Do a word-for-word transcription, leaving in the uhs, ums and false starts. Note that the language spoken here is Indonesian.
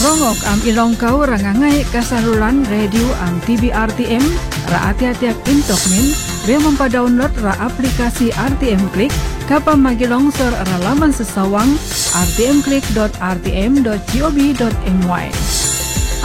Rongok am ilong kau rangangai kasalulan radio am T V R T M ra ati-atiak intokmin be mempa-download ra aplikasi R T M Klik kapa magilongsor ra laman sesawang r t m klik dot r t m dot gob dot m y.